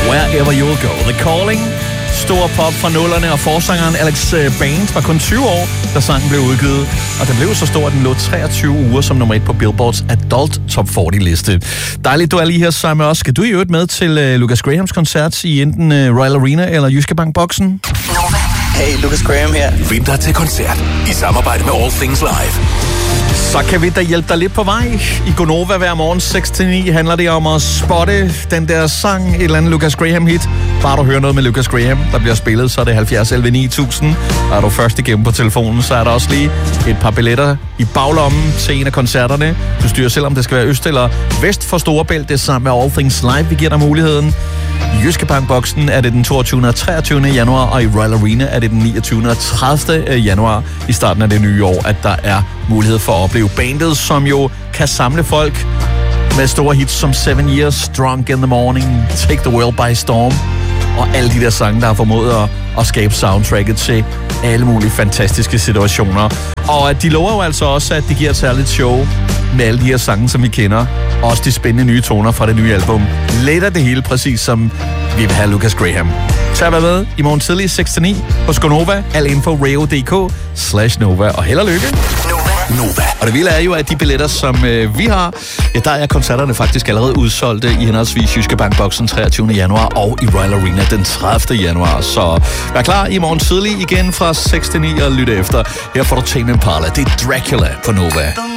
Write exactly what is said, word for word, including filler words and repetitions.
Wherever You'll Go. The Calling. Stor pop fra nullerne, og forsangeren Alex Baines var kun tyve år, da sangen blev udgivet. Og den blev så stor, at den lå treogtyve uger som nummer et på Billboards Adult Top fyrre-liste. Dejligt, du er lige her sammen med os. Skal du i øvrigt med til uh, Lucas Grahams koncert i enten uh, Royal Arena eller Jyske Bank-boksen? Hey, Lucas Graham her. Vind dig til koncert i samarbejde med All Things Live. Så kan vi da hjælpe dig lidt på vej. I Gonova hver morgen seks til ni handler det om at spotte den der sang, et eller andet Lucas Graham-hit. Bare du hører noget med Lucas Graham, der bliver spillet, så er det halvfjerds elleve ni tusind. Og er du først igennem på telefonen, så er der også lige et par billetter i baglommen til en af koncerterne. Du styrer selv, om det skal være øst eller vest for Storebælt. Det er sammen med All Things Live, vi giver dig muligheden. I Jyske Bank-boksen er det den toogtyvende og treogtyvende januar, og i Royal Arena er det den niogtyvende og tredivte januar i starten af det nye år, at der er mulighed for at opleve bandet, som jo kan samle folk med store hits som Seven Years, Drunk in the Morning, Take the World by Storm og alle de der sange, der har formået at, at skabe soundtracket til alle mulige fantastiske situationer. Og de lover jo altså også, at de giver et særligt show med alle de her sange, som vi kender. Også de spændende nye toner fra det nye album. Lidt af det hele, præcis som vi vil have Lucas Graham. Så er med i morgen tidlig seks til ni hos Gonova. Al info radio.dk slash Nova. Og held og lykke. Nova. Og det vilde er jo, at de billetter, som øh, vi har, ja, der er koncerterne faktisk allerede udsolgte i henholdsvis Jyske Bank-boksen treogtyvende januar og i Royal Arena den tredivte januar. Så vær klar i morgen tidlig igen fra seks til ni og lytte efter. Her får du Tame Impala. Det er Dracula på Nova.